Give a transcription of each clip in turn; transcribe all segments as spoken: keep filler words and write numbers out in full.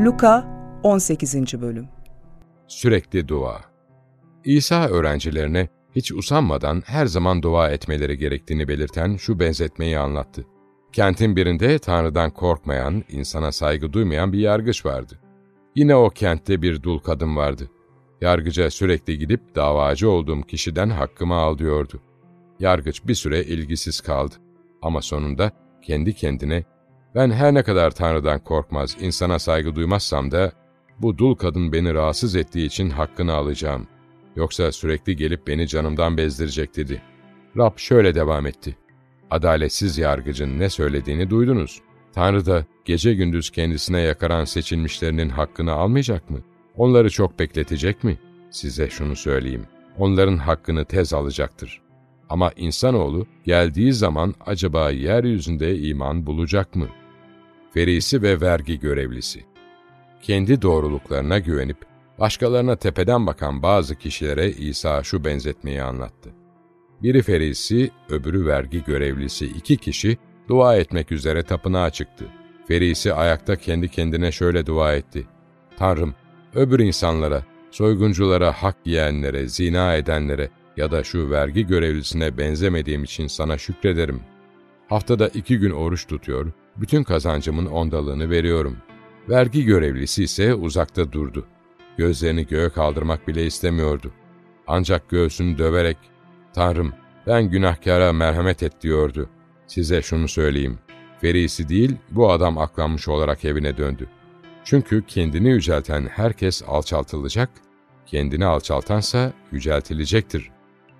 Luka on sekizinci. Bölüm. Sürekli dua. İsa öğrencilerine hiç usanmadan her zaman dua etmeleri gerektiğini belirten şu benzetmeyi anlattı. Kentin birinde Tanrı'dan korkmayan, insana saygı duymayan bir yargıç vardı. Yine o kentte bir dul kadın vardı. Yargıca sürekli gidip davacı olduğum kişiden hakkımı al diyordu. Yargıç bir süre ilgisiz kaldı. Ama sonunda kendi kendine, ben her ne kadar Tanrı'dan korkmaz, insana saygı duymazsam da bu dul kadın beni rahatsız ettiği için hakkını alacağım. Yoksa sürekli gelip beni canımdan bezdirecek dedi. Rab şöyle devam etti. Adaletsiz yargıcın ne söylediğini duydunuz. Tanrı da gece gündüz kendisine yakaran seçilmişlerinin hakkını almayacak mı? Onları çok bekletecek mi? Size şunu söyleyeyim. Onların hakkını tez alacaktır. Ama insanoğlu geldiği zaman acaba yeryüzünde iman bulacak mı? Ferisi ve vergi görevlisi. Kendi doğruluklarına güvenip başkalarına tepeden bakan bazı kişilere İsa şu benzetmeyi anlattı. Biri ferisi, öbürü vergi görevlisi iki kişi dua etmek üzere tapınağa çıktı. Ferisi ayakta kendi kendine şöyle dua etti. Tanrım, öbür insanlara, soygunculara, hak yiyenlere, zina edenlere ya da şu vergi görevlisine benzemediğim için sana şükrederim. Haftada iki gün oruç tutuyor, bütün kazancımın ondalığını veriyorum. Vergi görevlisi ise uzakta durdu. Gözlerini göğe kaldırmak bile istemiyordu. Ancak göğsünü döverek, Tanrım, ben günahkara merhamet et diyordu. Size şunu söyleyeyim, ferisi değil, bu adam aklanmış olarak evine döndü. Çünkü kendini yücelten herkes alçaltılacak, kendini alçaltansa yüceltilecektir.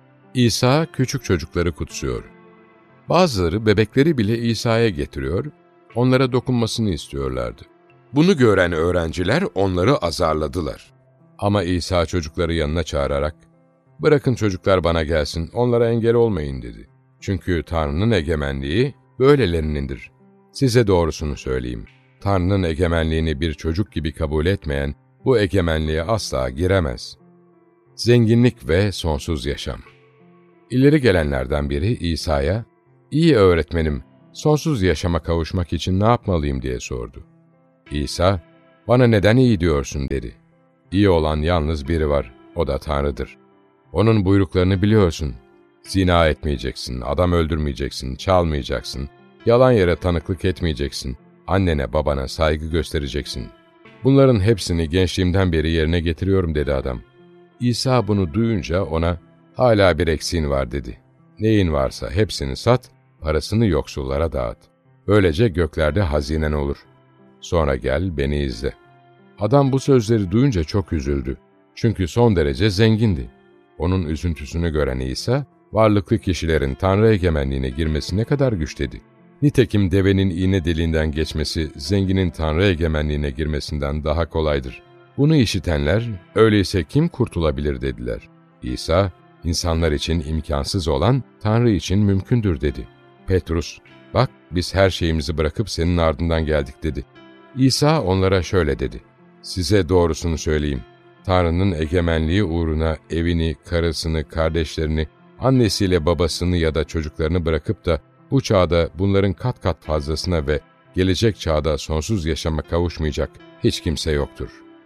İsa küçük çocukları kutsuyor. Bazıları bebekleri bile İsa'ya getiriyor, onlara dokunmasını istiyorlardı. Bunu gören öğrenciler onları azarladılar. Ama İsa çocukları yanına çağırarak, "Bırakın çocuklar bana gelsin, onlara engel olmayın." dedi. Çünkü Tanrı'nın egemenliği böylelerinindir. Size doğrusunu söyleyeyim. Tanrı'nın egemenliğini bir çocuk gibi kabul etmeyen bu egemenliğe asla giremez. Zenginlik ve sonsuz yaşam. İleri gelenlerden biri İsa'ya, "İyi öğretmenim, sonsuz yaşama kavuşmak için ne yapmalıyım?" diye sordu. İsa, "Bana neden iyi diyorsun?" dedi. "İyi olan yalnız biri var, o da Tanrı'dır. Onun buyruklarını biliyorsun. Zina etmeyeceksin, adam öldürmeyeceksin, çalmayacaksın, yalan yere tanıklık etmeyeceksin, annene babana saygı göstereceksin. Bunların hepsini gençliğimden beri yerine getiriyorum." dedi adam. İsa bunu duyunca ona, "Hala bir eksiğin var." dedi. "Neyin varsa hepsini sat, parasını yoksullara dağıt. Böylece göklerde hazinen olur. Sonra gel beni izle." Adam bu sözleri duyunca çok üzüldü. Çünkü son derece zengindi. Onun üzüntüsünü gören İsa, varlıklı kişilerin Tanrı egemenliğine girmesi ne kadar güç dedi. Nitekim devenin iğne deliğinden geçmesi, zenginin Tanrı egemenliğine girmesinden daha kolaydır. Bunu işitenler, "Öyleyse kim kurtulabilir?" dediler. İsa, "İnsanlar için imkansız olan Tanrı için mümkündür." dedi. Petrus, "Bak biz her şeyimizi bırakıp senin ardından geldik." dedi. İsa onlara şöyle dedi. "Size doğrusunu söyleyeyim. Tanrı'nın egemenliği uğruna evini, karısını, kardeşlerini, annesiyle babasını ya da çocuklarını bırakıp da bu çağda bunların kat kat fazlasına ve gelecek çağda sonsuz yaşama kavuşmayacak hiç kimse yoktur."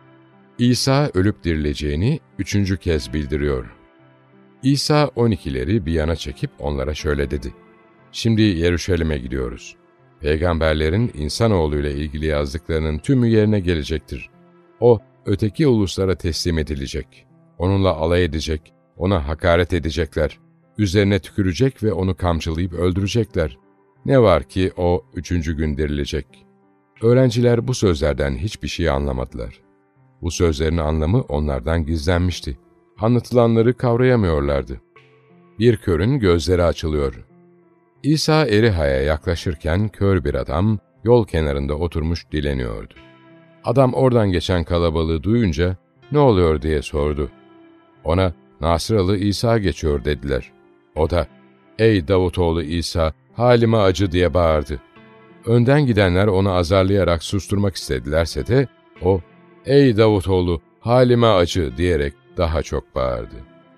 İsa ölüp dirileceğini üçüncü kez bildiriyor. İsa on ikileri bir yana çekip onlara şöyle dedi. "Şimdi Yeruşalim'e gidiyoruz. Peygamberlerin insanoğluyla ilgili yazdıklarının tümü yerine gelecektir. O, öteki uluslara teslim edilecek. Onunla alay edecek, ona hakaret edecekler. Üzerine tükürecek ve onu kamçılayıp öldürecekler. Ne var ki o üçüncü gün dirilecek." Öğrenciler bu sözlerden hiçbir şey anlamadılar. Bu sözlerin anlamı onlardan gizlenmişti. Anlatılanları kavrayamıyorlardı. Bir körün gözleri açılıyor. İsa Eriha'ya yaklaşırken kör bir adam yol kenarında oturmuş dileniyordu. Adam oradan geçen kalabalığı duyunca "Ne oluyor?" diye sordu. Ona "Nasıralı İsa geçiyor." dediler. O da "Ey Davutoğlu İsa, halime acı." diye bağırdı. Önden gidenler onu azarlayarak susturmak istedilerse de o "Ey Davutoğlu, halime acı." diyerek daha çok bağırdı.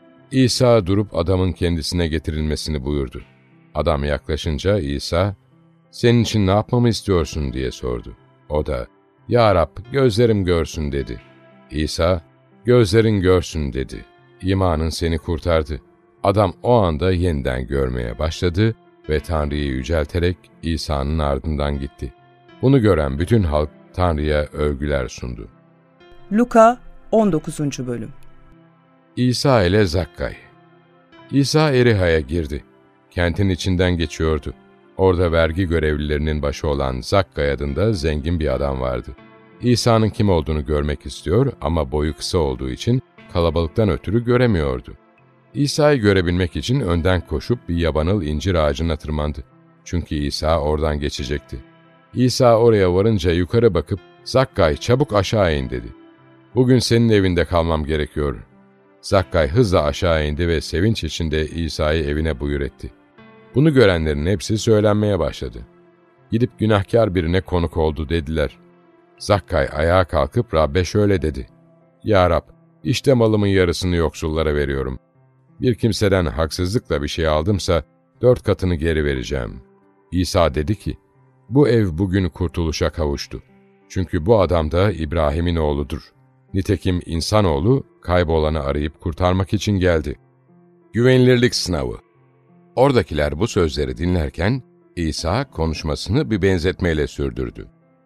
İsa durup adamın kendisine getirilmesini buyurdu. Adam yaklaşınca İsa, "Senin için ne yapmamı istiyorsun?" diye sordu. O da, "Ya Rab, gözlerim görsün" dedi. İsa, "Gözlerin görsün" dedi. İmanın seni kurtardı. Adam o anda yeniden görmeye başladı ve Tanrı'yı yücelterek İsa'nın ardından gitti. Bunu gören bütün halk Tanrı'ya övgüler sundu. Luka on dokuzuncu bölüm. İsa ile Zakkay. İsa Eriha'ya girdi. Kentin içinden geçiyordu. Orada vergi görevlilerinin başı olan Zakkay adında zengin bir adam vardı. İsa'nın kim olduğunu görmek istiyor ama boyu kısa olduğu için kalabalıktan ötürü göremiyordu. İsa'yı görebilmek için önden koşup bir yabanıl incir ağacına tırmandı. Çünkü İsa oradan geçecekti. İsa oraya varınca yukarı bakıp, "Zakkay, çabuk aşağı in" dedi. "Bugün senin evinde kalmam gerekiyor." Zakkay hızla aşağı indi ve sevinç içinde İsa'yı evine buyur etti. Bunu görenlerin hepsi söylenmeye başladı. "Gidip günahkar birine konuk oldu" dediler. Zakkay ayağa kalkıp Rab'be şöyle dedi: "Ya Rab, işte malımın yarısını yoksullara veriyorum. Bir kimseden haksızlıkla bir şey aldımsa dört katını geri vereceğim." İsa dedi ki, "Bu ev bugün kurtuluşa kavuştu. Çünkü bu adam da İbrahim'in oğludur. Nitekim insanoğlu kaybolanı arayıp kurtarmak için geldi." Güvenilirlik sınavı. Oradakiler bu sözleri dinlerken İsa konuşmasını bir benzetmeyle sürdürdü.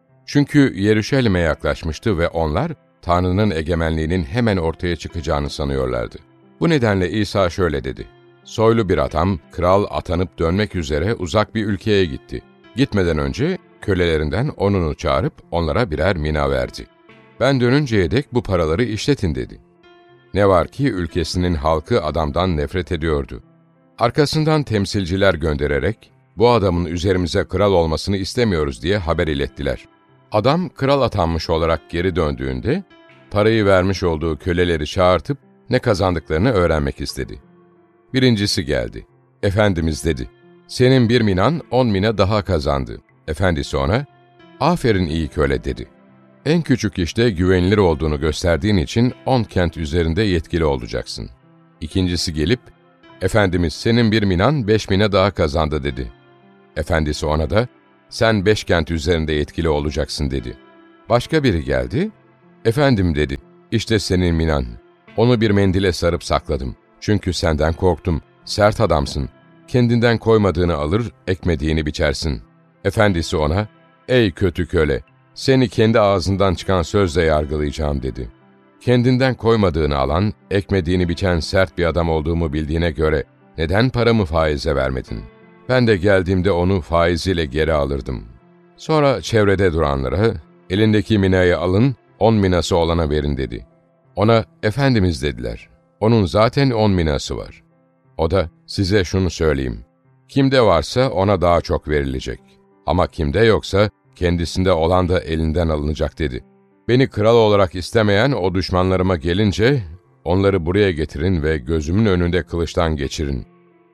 Çünkü Yeruşalim'e yaklaşmıştı ve onlar Tanrı'nın egemenliğinin hemen ortaya çıkacağını sanıyorlardı. Bu nedenle İsa şöyle dedi: "Soylu bir adam, kral atanıp dönmek üzere uzak bir ülkeye gitti. Gitmeden önce kölelerinden onunu çağırıp onlara birer mina verdi. Ben dönünceye dek bu paraları işletin" dedi. Ne var ki ülkesinin halkı adamdan nefret ediyordu. Arkasından temsilciler göndererek, "Bu adamın üzerimize kral olmasını istemiyoruz" diye haber ilettiler. Adam kral atanmış olarak geri döndüğünde, parayı vermiş olduğu köleleri çağırtıp ne kazandıklarını öğrenmek istedi. Birincisi geldi. "Efendimiz" dedi, "senin bir minan on mine daha kazandı." Efendisi ona, "Aferin iyi köle" dedi. "En küçük işte güvenilir olduğunu gösterdiğin için on kent üzerinde yetkili olacaksın." İkincisi gelip, "Efendimiz, senin bir minan beş mine daha kazandı" dedi. Efendisi ona da, "Sen beş kent üzerinde yetkili olacaksın" dedi. Başka biri geldi, "Efendim" dedi, "işte senin minan. Onu bir mendile sarıp sakladım. Çünkü senden korktum. Sert adamsın. Kendinden koymadığını alır, ekmediğini biçersin." Efendisi ona, "Ey kötü köle, seni kendi ağzından çıkan sözle yargılayacağım" dedi. "Kendinden koymadığını alan, ekmediğini biçen sert bir adam olduğumu bildiğine göre neden paramı faize vermedin? Ben de geldiğimde onu faiziyle geri alırdım." Sonra çevrede duranlara, "Elindeki minayı alın, on minası olana verin" dedi. Ona, "Efendimiz" dediler. "Onun zaten on minası var." O da, "Size şunu söyleyeyim. Kimde varsa ona daha çok verilecek. Ama kimde yoksa kendisinde olan da elinden alınacak" dedi. "Beni kral olarak istemeyen o düşmanlarıma gelince, onları buraya getirin ve gözümün önünde kılıçtan geçirin."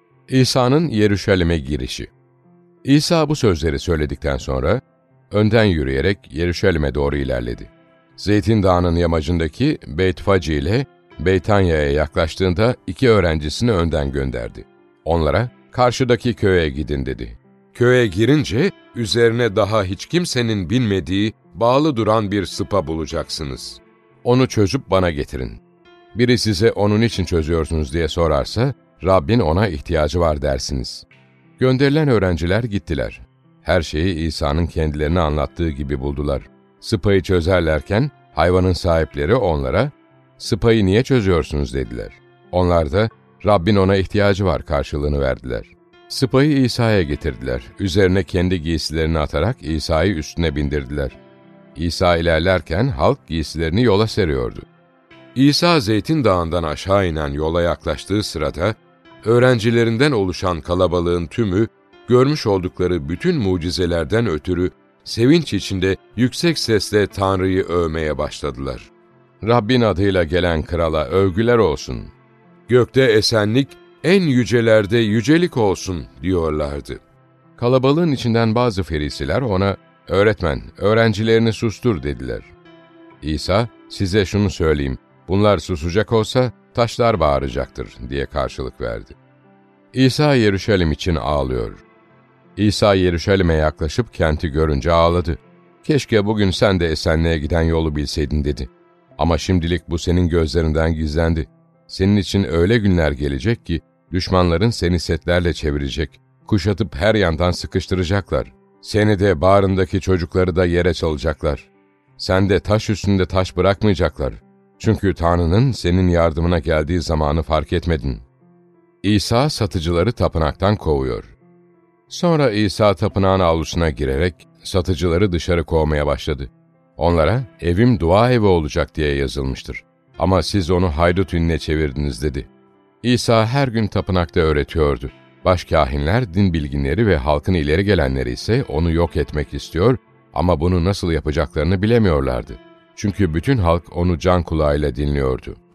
İsa'nın Yeruşalim'e girişi. İsa bu sözleri söyledikten sonra, önden yürüyerek Yeruşalim'e doğru ilerledi. Zeytin Dağı'nın yamacındaki Beytfaci ile Beytanya'ya yaklaştığında iki öğrencisini önden gönderdi. Onlara, "Karşıdaki köye gidin" dedi. Köye girince, üzerine daha hiç kimsenin binmediği, bağlı duran bir sıpa bulacaksınız. Onu çözüp bana getirin. Biri size onun için çözüyorsunuz diye sorarsa, Rabbin ona ihtiyacı var dersiniz. Gönderilen öğrenciler gittiler. Her şeyi İsa'nın kendilerine anlattığı gibi buldular. Sıpayı çözerlerken, hayvanın sahipleri onlara, "Sıpayı niye çözüyorsunuz?" dediler. Onlar da, "Rabbin ona ihtiyacı var" karşılığını verdiler. Sıpayı İsa'ya getirdiler. Üzerine kendi giysilerini atarak İsa'yı üstüne bindirdiler. İsa ilerlerken halk giysilerini yola seriyordu. İsa Zeytin Dağı'ndan aşağı inen yola yaklaştığı sırada, öğrencilerinden oluşan kalabalığın tümü, görmüş oldukları bütün mucizelerden ötürü sevinç içinde yüksek sesle Tanrı'yı övmeye başladılar. "Rabbin adıyla gelen krala övgüler olsun. Gökte esenlik, en yücelerde yücelik olsun" diyorlardı. Kalabalığın içinden bazı ferisiler ona, "Öğretmen, öğrencilerini sustur" dediler. İsa, "Size şunu söyleyeyim, bunlar susacak olsa taşlar bağıracaktır" diye karşılık verdi. İsa Yeruşalim için ağlıyor. İsa Yeruşalim'e yaklaşıp kenti görünce ağladı. Keşke bugün sen de Esenli'ye giden yolu bilseydin dedi. Ama şimdilik bu senin gözlerinden gizlendi. Senin için öyle günler gelecek ki düşmanların seni setlerle çevirecek, kuşatıp her yandan sıkıştıracaklar. Seni de bağrındaki çocukları da yere çalacaklar. Sen de taş üstünde taş bırakmayacaklar. Çünkü Tanrı'nın senin yardımına geldiği zamanı fark etmedin. İsa satıcıları tapınaktan kovuyor. Sonra İsa tapınağın avlusuna girerek satıcıları dışarı kovmaya başladı. Onlara evim dua evi olacak diye yazılmıştır. Ama siz onu haydut ününe çevirdiniz dedi. İsa her gün tapınakta öğretiyordu. Başkâhinler, din bilginleri ve halkın ileri gelenleri ise onu yok etmek istiyor ama bunu nasıl yapacaklarını bilemiyorlardı. Çünkü bütün halk onu can kulağıyla dinliyordu.